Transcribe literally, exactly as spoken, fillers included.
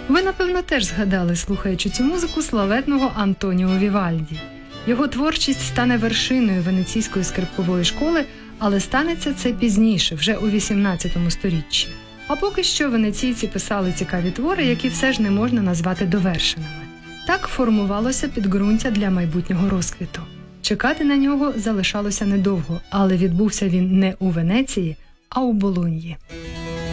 Ви, напевно, теж згадали, слухаючи цю музику, славетного Антоніо Вівальді. Його творчість стане вершиною венеційської скрипкової школи, але станеться це пізніше, вже у вісімнадцятому сторіччі. А поки що венеційці писали цікаві твори, які все ж не можна назвати довершеними. Так формувалося підґрунтя для майбутнього розквіту. Чекати на нього залишалося недовго, але відбувся він не у Венеції, а у Болоньї.